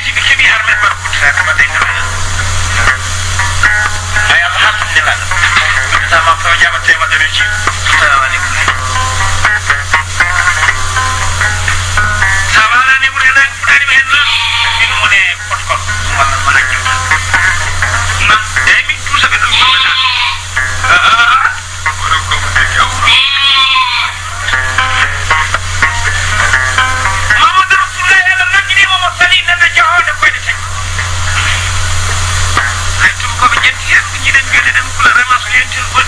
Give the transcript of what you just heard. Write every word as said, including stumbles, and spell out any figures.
ci bi keɓi armen mbaɗa kuttitade mbaɗa ngala ay allah hattum nelaɗo wiɗatama taw jaɓat temedde ɗo ciɗo assalamu aleykum sa walani ɓuuri hen fuɗanima hen noon mino wone protocole walla ma hakkil non eyyi min tuusa ɓe ɗon goɗɗa oɗon communiqué awro mamadou rasulullah eɗen noddinimomo sali nana jahode koyɗe taggi hay tumi koɓe ƴetti hen ko jiɗen mbiɗeɗen kula remas ko yentir